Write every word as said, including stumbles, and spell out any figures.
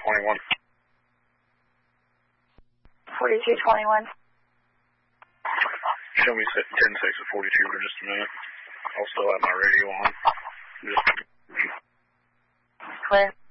twenty-one. forty-two twenty-one. Show me ten six at forty-two for just a minute. I'll still have my radio on. Just... Clear.